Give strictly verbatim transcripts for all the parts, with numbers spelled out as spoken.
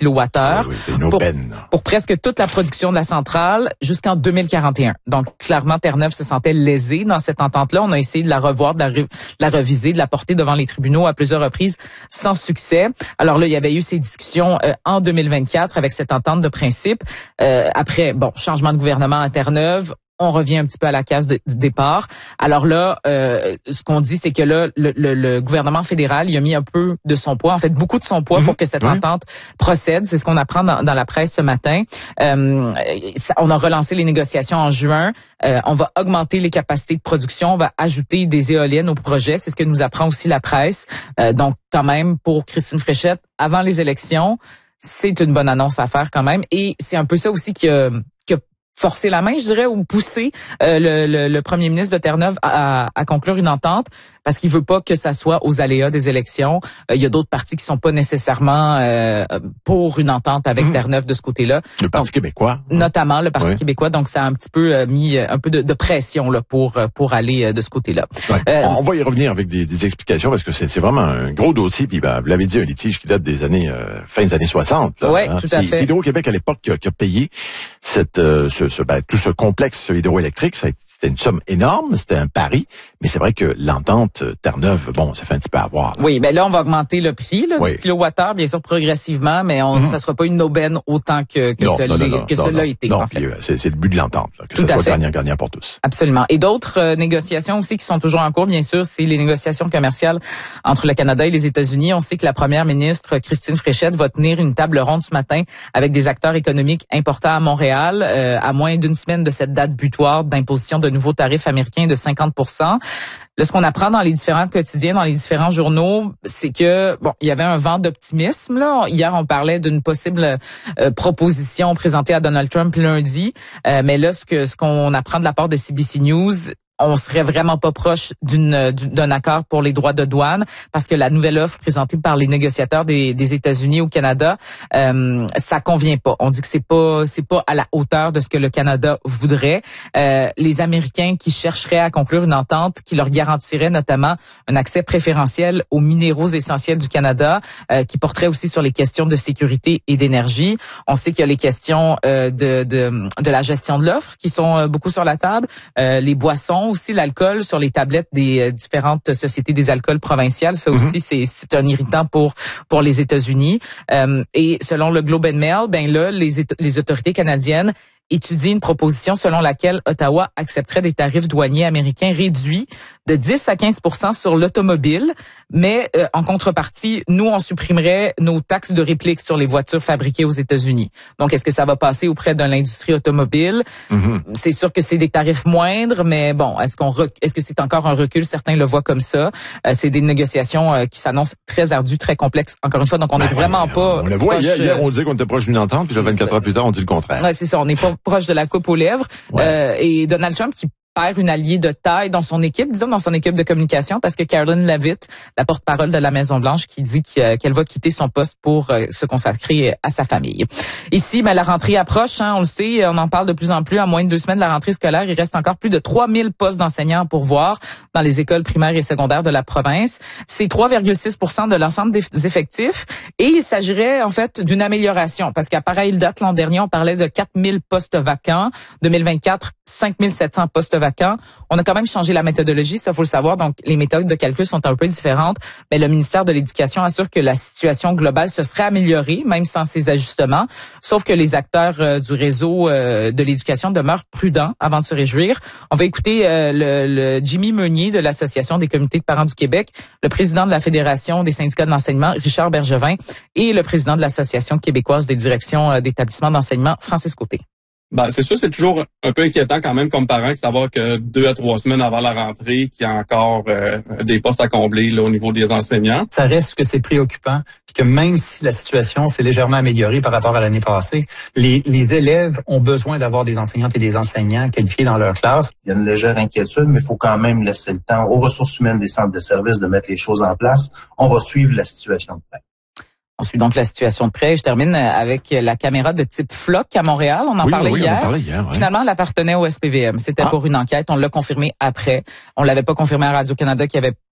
kilowattheure. Oui, oui, c'est une aubaine. Pour, pour presque toute la production de la centrale jusqu'en deux mille quarante et un. Donc, clairement, Terre-Neuve se sentait lésée dans cette entente-là. On a essayé de la revoir, de la, de la reviser, de la porter devant les tribunaux à plusieurs reprises sans succès. Alors là, il y avait eu ces discussions euh, en deux mille vingt-quatre avec cette entente de principe. Euh, après, bon, changement de gouvernement à Terre-Neuve, on revient un petit peu à la case de, de départ. Alors là, euh, ce qu'on dit, c'est que là, le, le, le gouvernement fédéral, il a mis un peu de son poids, en fait, beaucoup de son poids mmh, pour que cette oui. entente procède. C'est ce qu'on apprend dans, dans la presse ce matin. Euh, ça, on a relancé les négociations en juin. Euh, on va augmenter les capacités de production. On va ajouter des éoliennes au projet. C'est ce que nous apprend aussi la presse. Euh, donc, quand même, pour Christine Fréchette, avant les élections, c'est une bonne annonce à faire quand même. Et c'est un peu ça aussi qui a, qui a forcé la main, je dirais, ou poussé euh, le, le, le premier ministre de Terre-Neuve à, à conclure une entente, parce qu'il veut pas que ça soit aux aléas des élections. Euh, il y a d'autres partis qui sont pas nécessairement euh, pour une entente avec mmh. Terre-Neuve de ce côté-là. Le Parti donc, québécois. Notamment le Parti oui. québécois. Donc, ça a un petit peu euh, mis un peu de, de pression là pour pour aller euh, de ce côté-là. Ouais. Euh, On va y revenir avec des, des explications, parce que c'est, c'est vraiment un gros dossier. Puis, ben, vous l'avez dit, un litige qui date des années euh, fin des années soixante. Oui, hein. tout à c'est, fait. C'est Hydro-Québec à l'époque qui a, qui a payé cette, euh, ce, ce, ben, tout ce complexe hydroélectrique. Ça a été C'était une somme énorme, c'était un pari, mais c'est vrai que l'entente Terre-Neuve, bon, ça fait un petit peu avoir. Là. Oui, ben là, on va augmenter le prix là, oui. du kilowattheure, bien sûr, progressivement, mais on, mmh. ça sera pas une aubaine autant que, que, non, ce non, non, non, que non, cela a non, été. Non, en fait. puis, euh, c'est, c'est le but de l'entente, là, que Tout ça soit fait. gagnant-gagnant pour tous. Absolument. Et d'autres euh, négociations aussi qui sont toujours en cours, bien sûr, c'est les négociations commerciales entre le Canada et les États-Unis. On sait que la première ministre, Christine Fréchette, va tenir une table ronde ce matin avec des acteurs économiques importants à Montréal, euh, à moins d'une semaine de cette date butoir d'imposition de nouveaux tarifs américains de cinquante pour cent. Là, ce qu'on apprend dans les différents quotidiens, dans les différents journaux, c'est que bon, il y avait un vent d'optimisme. Là, hier, on parlait d'une possible euh, proposition présentée à Donald Trump lundi, euh, mais là, ce que ce qu'on apprend de la part de C B C News, on serait vraiment pas proche d'une, d'un accord pour les droits de douane, parce que la nouvelle offre présentée par les négociateurs des, des États-Unis au Canada, euh, ça convient pas. On dit que c'est pas c'est pas à la hauteur de ce que le Canada voudrait. Euh, les Américains qui chercheraient à conclure une entente qui leur garantirait notamment un accès préférentiel aux minéraux essentiels du Canada, euh, qui porterait aussi sur les questions de sécurité et d'énergie. On sait qu'il y a les questions euh, de, de de la gestion de l'offre qui sont euh, beaucoup sur la table, euh, les boissons aussi, l'alcool sur les tablettes des euh, différentes sociétés des alcools provinciales. Ça aussi, mm-hmm. c'est, c'est un irritant pour pour les États-Unis. Euh, et selon le Globe and Mail, ben là, les, les autorités canadiennes étudient une proposition selon laquelle Ottawa accepterait des tarifs douaniers américains réduits de dix à quinze pour cent sur l'automobile, mais euh, en contrepartie, nous, on supprimerait nos taxes de réplique sur les voitures fabriquées aux États-Unis. Donc, est-ce que ça va passer auprès de l'industrie automobile? Mm-hmm. C'est sûr que c'est des tarifs moindres, mais bon, est-ce qu'on rec- est-ce que c'est encore un recul? Certains le voient comme ça. Euh, c'est des négociations euh, qui s'annoncent très ardues, très complexes. Encore une fois, donc on n'est ben, vraiment ouais, pas... On le voit, hier, hier, on disait qu'on était proche d'une entente, puis là, vingt-quatre heures plus tard, on dit le contraire. Ouais, c'est ça, on n'est pas proche de la coupe aux lèvres. Ouais. Euh, et Donald Trump qui perd une alliée de taille dans son équipe, disons dans son équipe de communication, parce que Caroline Leavitt, la porte-parole de la Maison-Blanche, qui dit qu'elle va quitter son poste pour se consacrer à sa famille. Ici, ben, la rentrée approche, hein, on le sait, on en parle de plus en plus. À moins de deux semaines de la rentrée scolaire, il reste encore plus de trois mille postes d'enseignants à pourvoir dans les écoles primaires et secondaires de la province. C'est trois virgule six pour cent de l'ensemble des effectifs. Et il s'agirait, en fait, d'une amélioration, parce qu'à pareille date, l'an dernier, on parlait de quatre mille postes vacants. deux mille vingt-quatre, cinq mille sept cents postes vacants. On a quand même changé la méthodologie, ça faut le savoir, donc les méthodes de calcul sont un peu différentes, mais le ministère de l'Éducation assure que la situation globale se serait améliorée, même sans ces ajustements, sauf que les acteurs euh, du réseau euh, de l'éducation demeurent prudents avant de se réjouir. On va écouter euh, le, le Jimmy Meunier de l'Association des comités de parents du Québec, le président de la Fédération des syndicats de l'enseignement, Richard Bergevin, et le président de l'Association québécoise des directions euh, d'établissements d'enseignement, Francis Côté. Ben, c'est sûr, c'est toujours un peu inquiétant quand même comme parent de savoir que deux à trois semaines avant la rentrée, qu'il y a encore euh, des postes à combler là, au niveau des enseignants. Ça reste que c'est préoccupant, puis que même si la situation s'est légèrement améliorée par rapport à l'année passée, les, les élèves ont besoin d'avoir des enseignantes et des enseignants qualifiés dans leur classe. Il y a une légère inquiétude, mais il faut quand même laisser le temps aux ressources humaines des centres de services de mettre les choses en place. On va suivre la situation de près. On suit donc la situation de près. Je termine avec la caméra de type Flock à Montréal. On en oui, parlait oui, hier. On en parlait hier ouais. Finalement, elle appartenait au S P V M. C'était ah. pour une enquête. On l'a confirmé après. On l'avait pas confirmé à Radio-Canada qu'il y avait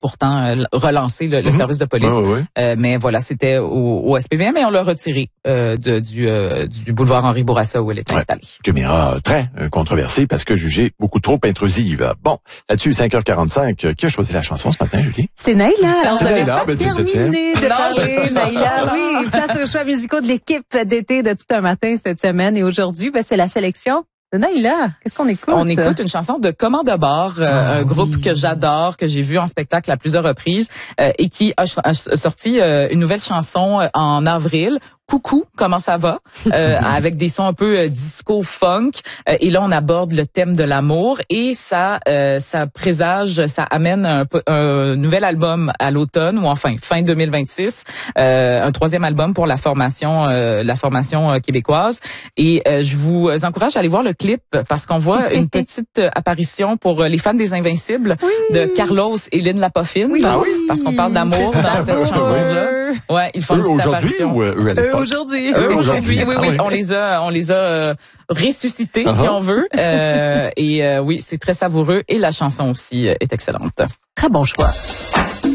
pourtant euh, relancer le, le Mm-hmm. service de police. Ouais, ouais, ouais. Euh, mais voilà, c'était au, au S P V M et on l'a retiré euh, de, du, euh, du boulevard Henri Bourassa où elle était Ouais. installée. Caméra très euh, controversée parce que jugée beaucoup trop intrusive. Bon, là-dessus, cinq heures quarante-cinq, euh, qui a choisi la chanson ce matin, Julie? C'est Naïla. Alors, C'est vous avez Naïla, pas ben, tu te tiens. terminé de Non, parler, je sais ça. Naïla. Oui, place aux choix musicaux de l'équipe d'été de tout un matin cette semaine. Et aujourd'hui, ben, c'est la sélection de Naïla. Qu'est-ce qu'on écoute? On écoute une chanson de Commande à bord, euh, Ah, un groupe oui. que j'adore, que j'ai vu en spectacle à plusieurs reprises euh, et qui a, ch- a sorti euh, une nouvelle chanson euh, en avril. Coucou, comment ça va? Euh, avec des sons un peu euh, disco funk. Euh, et là, on aborde le thème de l'amour et ça, euh, ça présage, ça amène un, peu- un nouvel album à l'automne ou enfin fin deux mille vingt-six, euh, un troisième album pour la formation, euh, la formation euh, québécoise. Et euh, je vous encourage à aller voir le clip parce qu'on voit une petite euh, apparition pour euh, les fans des Invincibles Oui. de Carlos et Lynn Lapoffine. Oui. Ah oui? Parce qu'on parle d'amour C'est dans cette d'amour. chanson-là. Ouais, ils font Eux une petite aujourd'hui apparition. ou euh, eux à Euh, l'époque? aujourd'hui. Eux Eux aujourd'hui, aujourd'hui. oui, Ah oui, oui. on les a, on les a euh, ressuscités si Uh-huh. on veut. Euh, et euh, oui, c'est très savoureux et la chanson aussi euh, est excellente. Très bon choix.